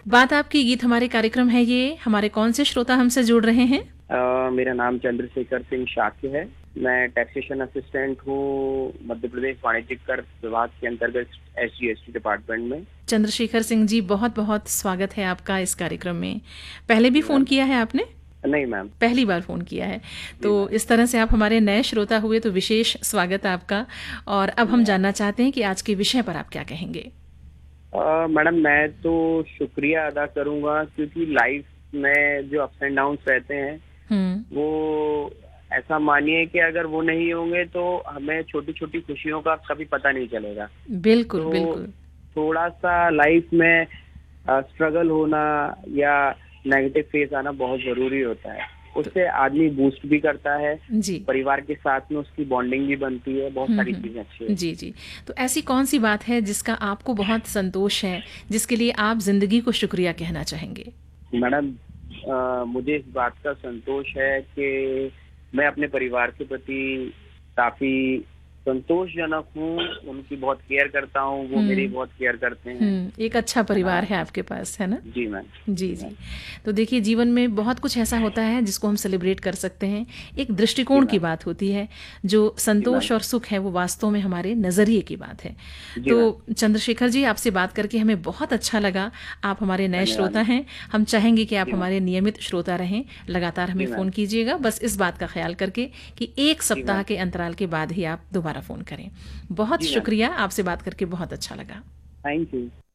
बात आपकी गीत हमारे कार्यक्रम है ये। हमारे कौन से श्रोता हमसे जुड़ रहे हैं? मेरा नाम चंद्रशेखर सिंह शाक्य है। मैं टैक्सेशन असिस्टेंट हूँ मध्य प्रदेश वाणिज्यिक कर विभाग के अंतर्गत SGST डिपार्टमेंट में। चंद्रशेखर सिंह जी, बहुत बहुत स्वागत है आपका इस कार्यक्रम में। पहले भी जी फोन मैम। किया है आपने? नहीं मैम। पहली बार फोन किया है। जी तो मैम। इस तरह से आप हमारे नए श्रोता हुए तो विशेष स्वागत है आपका। और अब जी हम मैम। जानना चाहते हैं कि आज के विषय पर आप क्या कहेंगे। मैडम, मैं तो शुक्रिया अदा करूंगा क्योंकि लाइफ में जो अप्स एंड डाउन्स रहते हैं हम्म। वो ऐसा मानिए कि अगर वो नहीं होंगे तो हमें छोटी छोटी खुशियों का कभी पता नहीं चलेगा। बिल्कुल तो बिल्कुल। थोड़ा सा लाइफ में स्ट्रगल होना या नेगेटिव फेज आना बहुत जरूरी होता है। तो उससे आदमी बूस्ट भी करता है, जी। परिवार के साथ में उसकी बॉन्डिंग भी बनती है, बहुत सारी चीजें अच्छी जी होती जी। तो ऐसी कौन सी बात है जिसका आपको बहुत संतोष है, जिसके लिए आप जिंदगी को शुक्रिया कहना चाहेंगे? हैं। मैडम, मुझे इस बात का संतोष है कि मैं अपने परिवार के प्रति काफी संतोषजनक हूँ। उनकी बहुत केयर करता हूँ, वो मेरी हम्म। बहुत केयर करते हैं। एक अच्छा है ना? परिवार है आपके पास, है ना? जी मैम। जी जी जी। मैम। तो देखिए, जीवन में बहुत कुछ ऐसा होता है जिसको हम सेलिब्रेट कर सकते हैं। एक जी दृष्टिकोण की मैम। बात होती है। जो जी मैम। संतोष और सुख है वो वास्तव में हमारे नज़रिए की बात है। जी तो मैम। चंद्रशेखर जी, आपसे बात करके हमें बहुत अच्छा लगा। आप हमारे नए धन्यवाद श्रोता मैम। हैं। हम चाहेंगे कि आप जी मैम। हमारे नियमित श्रोता रहें। लगातार हमें जी मैम। फ़ोन कीजिएगा, बस इस बात का ख्याल करके कि एक जी सप्ताह मैम। के अंतराल के बाद ही आप दोबारा फ़ोन करें। बहुत जी मैम। शुक्रिया, आपसे बात करके बहुत अच्छा लगा। Thank you.